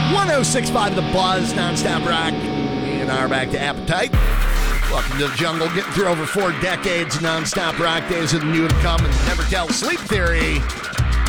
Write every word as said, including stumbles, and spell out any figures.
one oh six point five The Buzz, nonstop rock. Me and our back to Appetite. Welcome to the jungle, getting through over four decades of nonstop rock, days of the new to come, and Never Tell Sleep Theory.